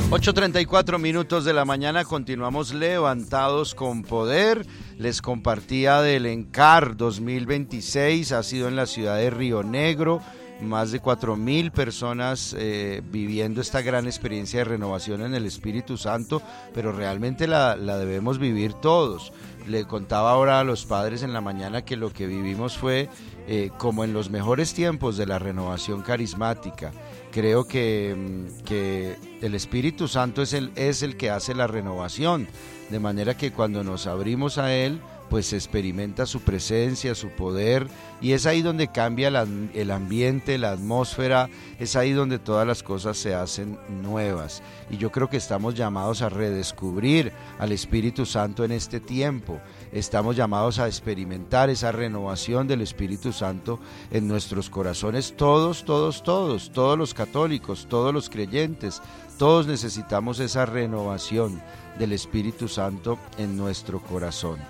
8:34 de la mañana, continuamos levantados con poder. Les compartía del ENCAR 2026, ha sido en la ciudad de Río Negro, más de 4.000 personas viviendo esta gran experiencia de renovación en el Espíritu Santo, pero realmente la debemos vivir todos. Le contaba ahora a los padres en la mañana que lo que vivimos fue como en los mejores tiempos de la renovación carismática. Creo que el Espíritu Santo es el que hace la renovación, de manera que cuando nos abrimos a Él, pues se experimenta su presencia, su poder, y es ahí donde cambia el ambiente, la atmósfera, es ahí donde todas las cosas se hacen nuevas. Y yo creo que estamos llamados a redescubrir al Espíritu Santo en este tiempo. Estamos llamados a experimentar esa renovación del Espíritu Santo en nuestros corazones, todos los católicos, todos los creyentes, todos necesitamos esa renovación del Espíritu Santo en nuestro corazón.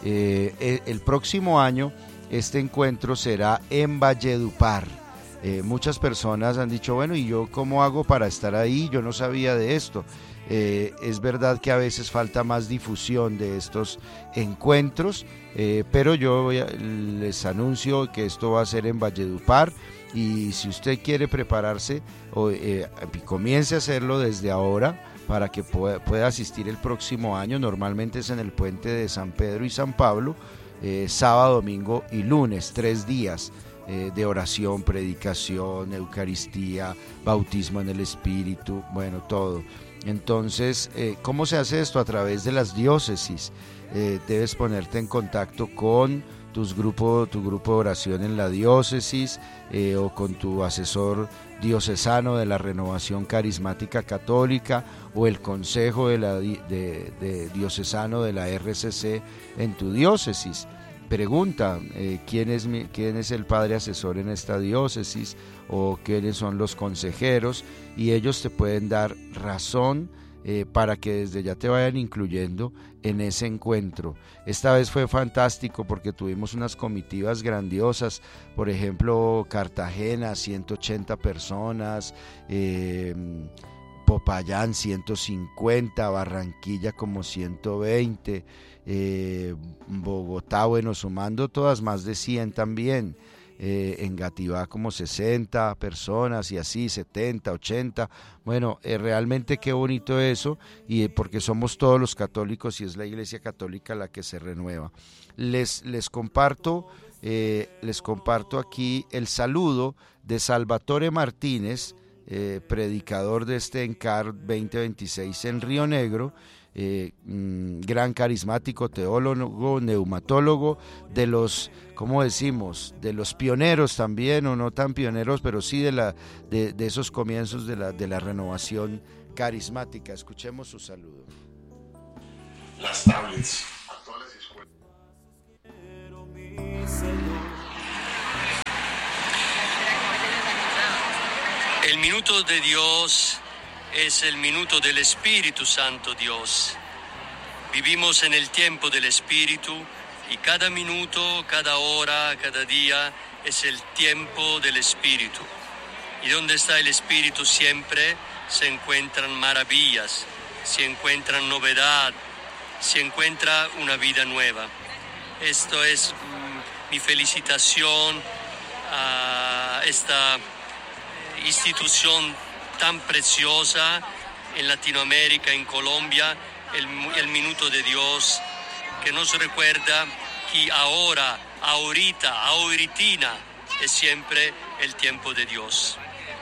El próximo año este encuentro será en Valledupar. Muchas personas han dicho, bueno, ¿y yo cómo hago para estar ahí? Yo no sabía de esto. Es verdad que a veces falta más difusión de estos encuentros, pero yo les anuncio que esto va a ser en Valledupar, y si usted quiere prepararse, comience a hacerlo desde ahora, para que pueda asistir el próximo año. Normalmente es en el puente de San Pedro y San Pablo, sábado, domingo y lunes, 3 días de oración, predicación, Eucaristía, bautismo en el Espíritu, bueno, todo. Entonces, ¿cómo se hace esto? A través de las diócesis. Debes ponerte en contacto con tu grupo de oración en la diócesis, o con tu asesor diocesano de la Renovación Carismática Católica, o el consejo de diocesano de la RCC en tu diócesis. Pregunta quién es el padre asesor en esta diócesis, o quiénes son los consejeros, y ellos te pueden dar razón para que desde ya te vayan incluyendo en ese encuentro. Esta vez fue fantástico porque tuvimos unas comitivas grandiosas, por ejemplo, Cartagena, 180 personas, Popayán 150, Barranquilla como 120, Bogotá, bueno, sumando todas, más de 100 también. Engativá como 60 personas, y así 70, 80. Bueno, realmente qué bonito eso, y porque somos todos los católicos y es la Iglesia Católica la que se renueva. Les comparto aquí el saludo de Salvatore Martínez, predicador de este ENCAR 2026 en Río Negro, gran carismático, teólogo, neumatólogo, de los, ¿cómo decimos?, de los pioneros también, o no tan pioneros, pero sí de esos comienzos de la renovación carismática. Escuchemos su saludo. Las tablets actuales y escuelas. El minuto de Dios es el minuto del Espíritu Santo Dios. Vivimos en el tiempo del Espíritu, y cada minuto, cada hora, cada día es el tiempo del Espíritu. Y donde está el Espíritu siempre se encuentran maravillas, se encuentran novedad, se encuentra una vida nueva. Esto es mi felicitación a esta institución tan preciosa en Latinoamérica, en Colombia, el minuto de Dios, que nos recuerda que ahoritina es siempre el tiempo de Dios.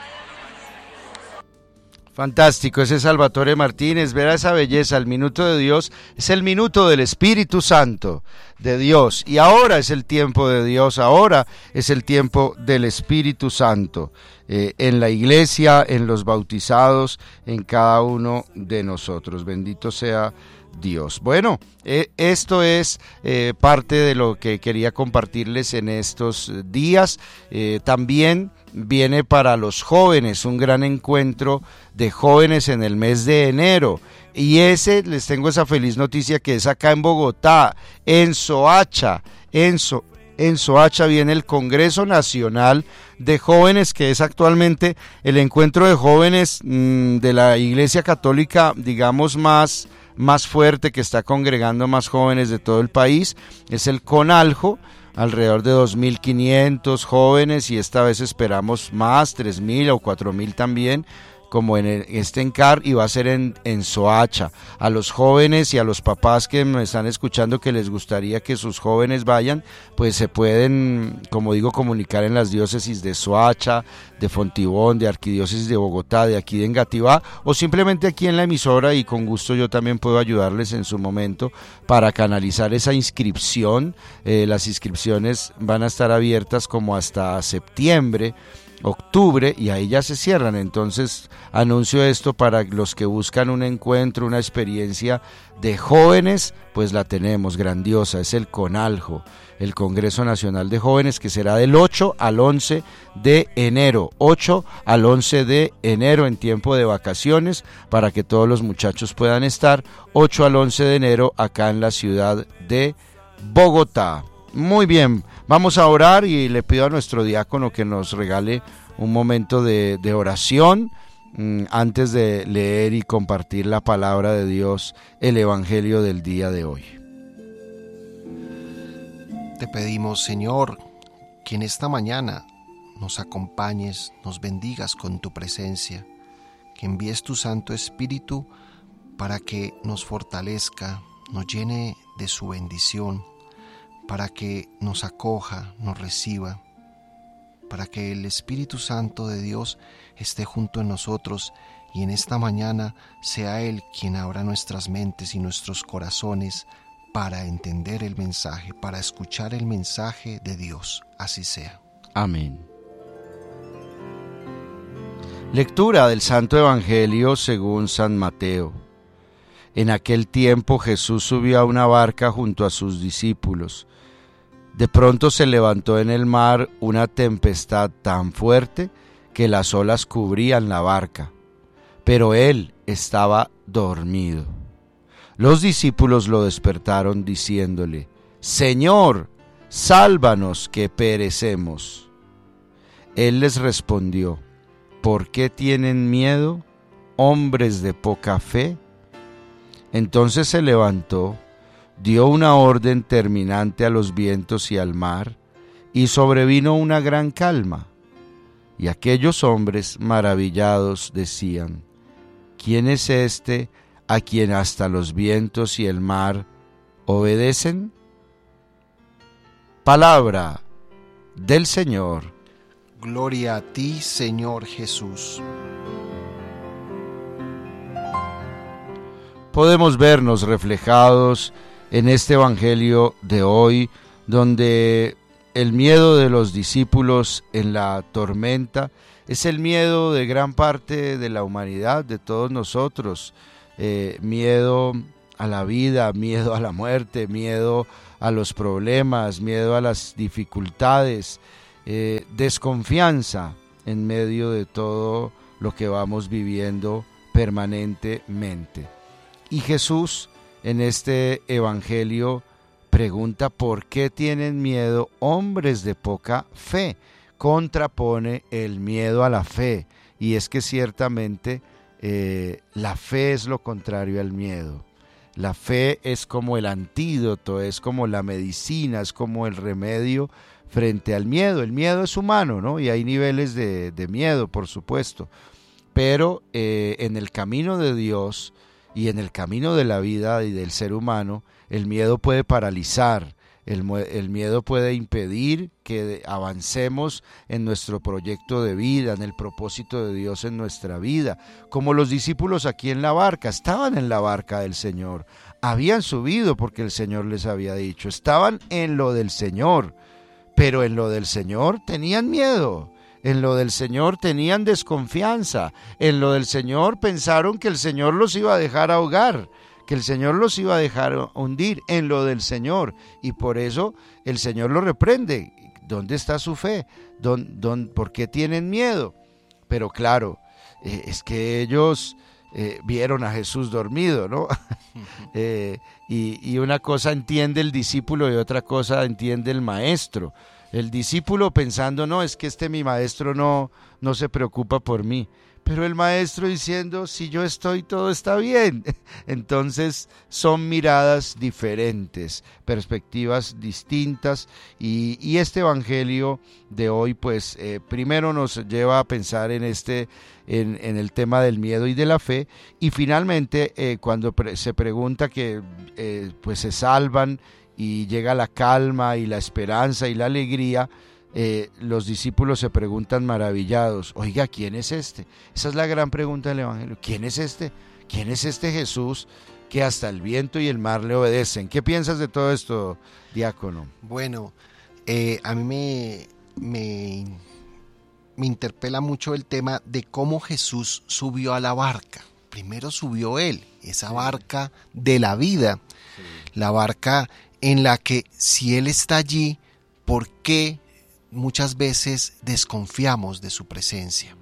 Fantástico, ese es Salvatore Martínez. Verá esa belleza, el minuto de Dios es el minuto del Espíritu Santo de Dios, y ahora es el tiempo de Dios, ahora es el tiempo del Espíritu Santo, en la iglesia, en los bautizados, en cada uno de nosotros. Bendito sea Dios. Bueno, esto es parte de lo que quería compartirles en estos días. También viene para los jóvenes un gran encuentro de jóvenes en el mes de enero, y les tengo esa feliz noticia, que es acá en Bogotá, en Soacha, en en Soacha viene el Congreso Nacional de Jóvenes, que es actualmente el encuentro de jóvenes de la Iglesia Católica, digamos, más fuerte, que está congregando más jóvenes de todo el país. Es el CONALJO, alrededor de 2.500 jóvenes, y esta vez esperamos más, 3.000 o 4.000 también, como en este ENCAR, y va a ser en Soacha. A los jóvenes y a los papás que me están escuchando que les gustaría que sus jóvenes vayan, pues se pueden, como digo, comunicar en las diócesis de Soacha, de Fontibón, de Arquidiócesis de Bogotá, de aquí de Engativá, o simplemente aquí en la emisora, y con gusto yo también puedo ayudarles en su momento para canalizar esa inscripción. Las inscripciones van a estar abiertas como hasta septiembre, octubre, y ahí ya se cierran. Entonces anuncio esto para los que buscan un encuentro, una experiencia de jóvenes, pues la tenemos grandiosa. Es el CONALJO, el Congreso Nacional de Jóvenes, que será del 8 al 11 de enero, 8 al 11 de enero, en tiempo de vacaciones, para que todos los muchachos puedan estar, 8 al 11 de enero acá en la ciudad de Bogotá. Muy bien, vamos a orar, y le pido a nuestro diácono que nos regale un momento de oración antes de leer y compartir la palabra de Dios, el Evangelio del día de hoy. Te pedimos, Señor, que en esta mañana nos acompañes, nos bendigas con tu presencia, que envíes tu Santo Espíritu para que nos fortalezca, nos llene de su bendición, para que nos acoja, nos reciba, para que el Espíritu Santo de Dios esté junto a nosotros, y en esta mañana sea Él quien abra nuestras mentes y nuestros corazones para entender el mensaje, para escuchar el mensaje de Dios. Así sea. Amén. Lectura del Santo Evangelio según San Mateo. En aquel tiempo Jesús subió a una barca junto a sus discípulos. De pronto se levantó en el mar una tempestad tan fuerte que las olas cubrían la barca, pero él estaba dormido. Los discípulos lo despertaron diciéndole: «Señor, sálvanos que perecemos». Él les respondió: «¿Por qué tienen miedo, hombres de poca fe?». Entonces se levantó, dio una orden terminante a los vientos y al mar, y sobrevino una gran calma. Y aquellos hombres maravillados decían: ¿Quién es este a quien hasta los vientos y el mar obedecen? Palabra del Señor. Gloria a ti, Señor Jesús. Podemos vernos reflejados en este Evangelio de hoy, donde el miedo de los discípulos en la tormenta es el miedo de gran parte de la humanidad, de todos nosotros. Miedo a la vida, miedo a la muerte, miedo a los problemas, miedo a las dificultades, desconfianza en medio de todo lo que vamos viviendo permanentemente. Y Jesús en este Evangelio pregunta: ¿por qué tienen miedo, hombres de poca fe? Contrapone el miedo a la fe, y es que ciertamente la fe es lo contrario al miedo. La fe es como el antídoto, es como la medicina, es como el remedio frente al miedo. El miedo es humano, ¿no? Y hay niveles de miedo, por supuesto, pero en el camino de Dios y en el camino de la vida y del ser humano, el miedo puede paralizar, el miedo puede impedir que avancemos en nuestro proyecto de vida, en el propósito de Dios en nuestra vida. Como los discípulos aquí en la barca, estaban en la barca del Señor, habían subido porque el Señor les había dicho, estaban en lo del Señor, pero en lo del Señor tenían miedo. En lo del Señor tenían desconfianza, en lo del Señor pensaron que el Señor los iba a dejar ahogar, que el Señor los iba a dejar hundir, en lo del Señor, y por eso el Señor los reprende. ¿Dónde está su fe? ¿Por qué tienen miedo? Pero claro, es que ellos vieron a Jesús dormido, ¿no? Y una cosa entiende el discípulo y otra cosa entiende el maestro. El discípulo pensando, no, es que mi maestro no se preocupa por mí. Pero el maestro diciendo, si yo estoy, todo está bien. Entonces son miradas diferentes, perspectivas distintas, y este evangelio de hoy pues primero nos lleva a pensar en el tema del miedo y de la fe, y finalmente cuando se pregunta que pues se salvan y llega la calma y la esperanza y la alegría, los discípulos se preguntan maravillados, oiga, ¿quién es este? Esa es la gran pregunta del evangelio. ¿Quién es este? ¿Quién es este Jesús que hasta el viento y el mar le obedecen? ¿Qué piensas de todo esto, diácono? Bueno, a mí me interpela mucho el tema de cómo Jesús subió a la barca. Primero subió él, esa barca de la vida, la barca en la que si él está allí, ¿por qué muchas veces desconfiamos de su presencia?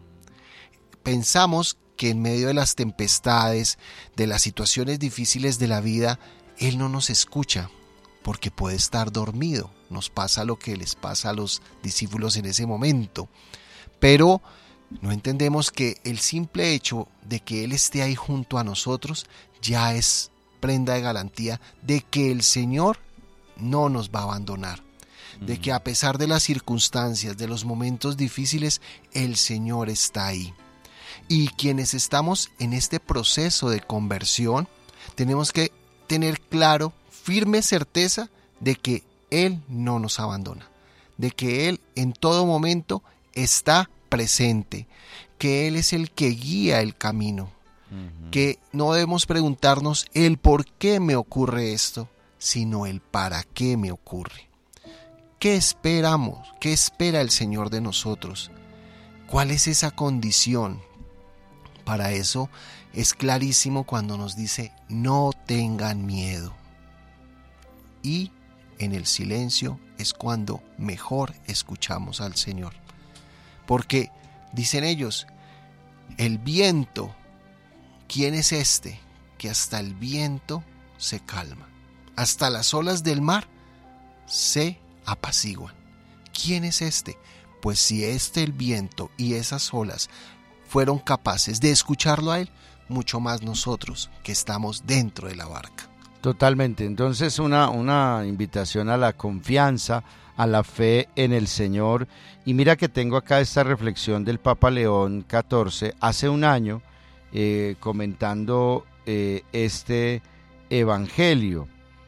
Pensamos que en medio de las tempestades, de las situaciones difíciles de la vida, Él no nos escucha porque puede estar dormido. Nos pasa lo que les pasa a los discípulos en ese momento. Pero no entendemos que el simple hecho de que Él esté ahí junto a nosotros ya es prenda de garantía de que el Señor no nos va a abandonar. De que a pesar de las circunstancias, de los momentos difíciles, el Señor está ahí. Y quienes estamos en este proceso de conversión, tenemos que tener claro, firme certeza de que Él no nos abandona, de que Él en todo momento está presente, que Él es el que guía el camino, que no debemos preguntarnos el por qué me ocurre esto, sino el para qué me ocurre. ¿Qué esperamos? ¿Qué espera el Señor de nosotros? ¿Cuál es esa condición? Para eso es clarísimo cuando nos dice, no tengan miedo. Y en el silencio es cuando mejor escuchamos al Señor. Porque, dicen ellos, el viento, ¿quién es este? Que hasta el viento se calma. Hasta las olas del mar se apaciguan. ¿Quién es este? Pues si el viento y esas olas fueron capaces de escucharlo a Él, mucho más nosotros que estamos dentro de la barca. Totalmente. Entonces una invitación a la confianza, a la fe en el Señor. Y mira que tengo acá esta reflexión del Papa León XIV hace un año comentando este evangelio,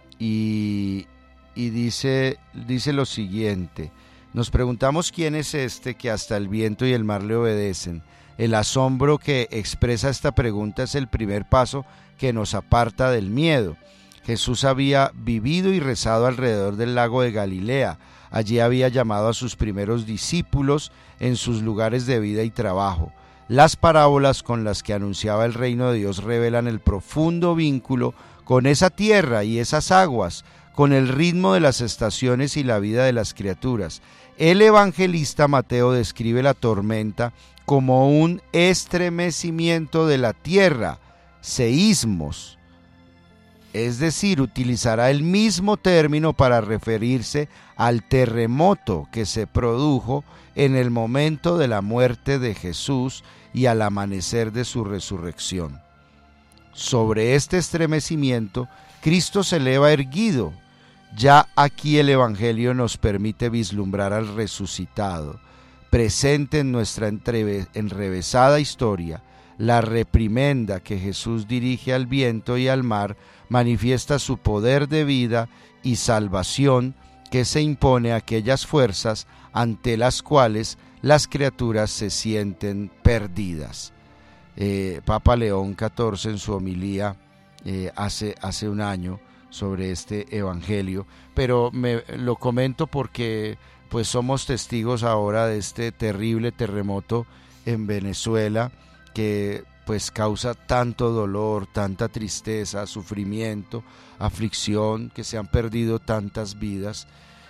y dice lo siguiente: nos preguntamos quién es este que hasta el viento y el mar le obedecen. El asombro que expresa esta pregunta es el primer paso que nos aparta del miedo. Jesús había vivido y rezado alrededor del lago de Galilea. Allí había llamado a sus primeros discípulos en sus lugares de vida y trabajo. Las parábolas con las que anunciaba el reino de Dios revelan el profundo vínculo con esa tierra y esas aguas, con el ritmo de las estaciones y la vida de las criaturas. El evangelista Mateo describe la tormenta como un estremecimiento de la tierra, seísmos. Es decir, utilizará el mismo término para referirse al terremoto que se produjo en el momento de la muerte de Jesús y al amanecer de su resurrección. Sobre este estremecimiento, Cristo se eleva erguido. Ya aquí el Evangelio nos permite vislumbrar al resucitado, presente en nuestra enrevesada historia. La reprimenda que Jesús dirige al viento y al mar manifiesta su poder de vida y salvación que se impone a aquellas fuerzas ante las cuales las criaturas se sienten perdidas. Papa León XIV en su homilía hace un año sobre este evangelio, pero lo comento porque pues somos testigos ahora de este terrible terremoto en Venezuela que pues causa tanto dolor, tanta tristeza, sufrimiento, aflicción, que se han perdido tantas vidas,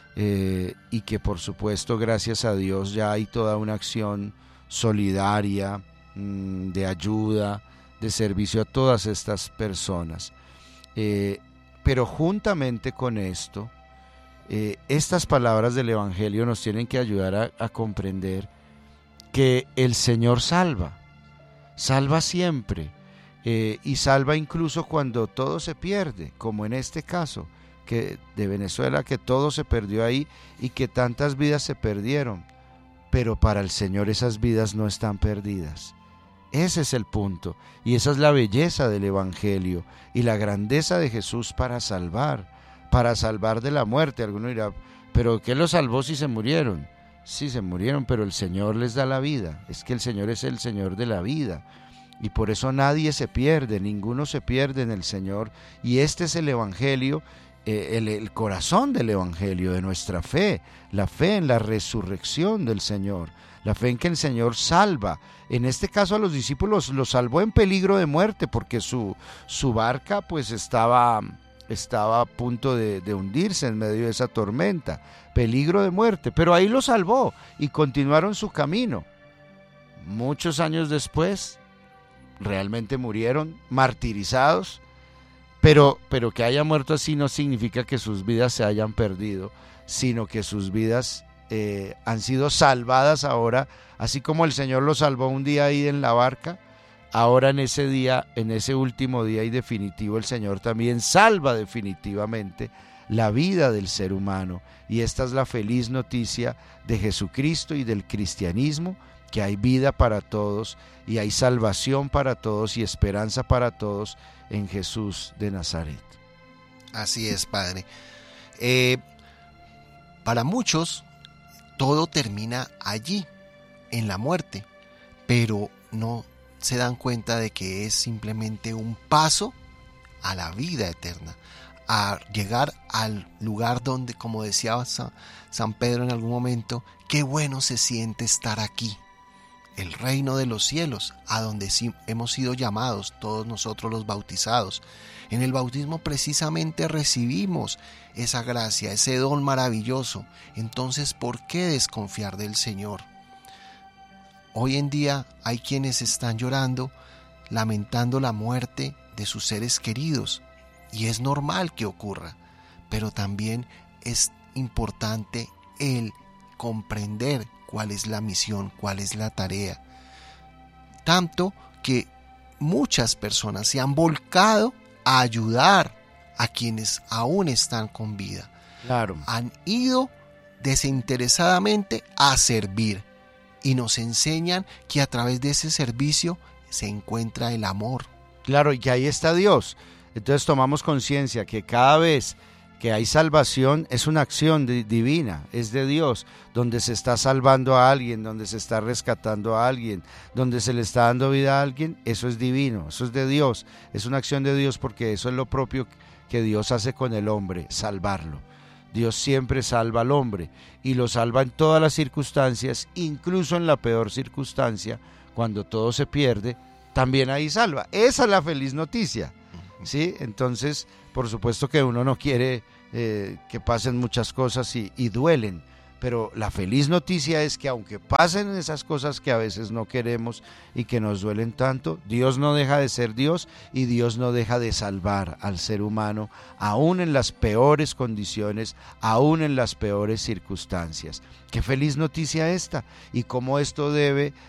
y que por supuesto gracias a Dios ya hay toda una acción solidaria, de ayuda, de servicio a todas estas personas. Pero juntamente con esto, estas palabras del Evangelio nos tienen que ayudar a comprender que el Señor salva siempre, y salva incluso cuando todo se pierde, como en este caso que de Venezuela, que todo se perdió ahí y que tantas vidas se perdieron, pero para el Señor esas vidas no están perdidas. Ese es el punto, y esa es la belleza del Evangelio y la grandeza de Jesús para salvar de la muerte. Alguno dirá, ¿pero qué los salvó si se murieron? Sí, se murieron, pero el Señor les da la vida. Es que el Señor es el Señor de la vida, y por eso nadie se pierde, ninguno se pierde en el Señor. Y este es el Evangelio, el corazón del Evangelio, de nuestra fe, la fe en la resurrección del Señor, la fe en que el Señor salva. En este caso a los discípulos los salvó en peligro de muerte, porque su barca pues estaba a punto de hundirse en medio de esa tormenta, peligro de muerte, pero ahí lo salvó y continuaron su camino. Muchos años después realmente murieron martirizados, pero que haya muerto así no significa que sus vidas se hayan perdido, sino que sus vidas han sido salvadas ahora, así como el Señor los salvó un día ahí en la barca. Ahora en ese día, en ese último día y definitivo, el Señor también salva definitivamente la vida del ser humano. Y esta es la feliz noticia de Jesucristo y del cristianismo, que hay vida para todos y hay salvación para todos y esperanza para todos en Jesús de Nazaret. Así es, Padre. Para muchos, todo termina allí, en la muerte, pero no se dan cuenta de que es simplemente un paso a la vida eterna, a llegar al lugar donde, como decía San Pedro en algún momento, qué bueno se siente estar aquí, el reino de los cielos, a donde sí hemos sido llamados todos nosotros los bautizados. En el bautismo precisamente recibimos esa gracia, ese don maravilloso. Entonces, ¿por qué desconfiar del Señor? Hoy en día hay quienes están llorando, lamentando la muerte de sus seres queridos, y es normal que ocurra, pero también es importante el comprender cuál es la misión, cuál es la tarea. Tanto que muchas personas se han volcado a ayudar a quienes aún están con vida. Claro. Han ido desinteresadamente a servir. Y nos enseñan que a través de ese servicio se encuentra el amor. Claro, y que ahí está Dios. Entonces tomamos conciencia que cada vez que hay salvación es una acción divina, es de Dios, donde se está salvando a alguien, donde se está rescatando a alguien, donde se le está dando vida a alguien, eso es divino, eso es de Dios, es una acción de Dios, porque eso es lo propio que Dios hace con el hombre, salvarlo. Dios siempre salva al hombre y lo salva en todas las circunstancias, incluso en la peor circunstancia, cuando todo se pierde, también ahí salva. Esa es la feliz noticia, ¿sí? Entonces, por supuesto que uno no quiere que pasen muchas cosas y duelen, pero la feliz noticia es que aunque pasen esas cosas que a veces no queremos y que nos duelen tanto, Dios no deja de ser Dios y Dios no deja de salvar al ser humano, aún en las peores condiciones, aún en las peores circunstancias. Qué feliz noticia esta, y cómo esto debe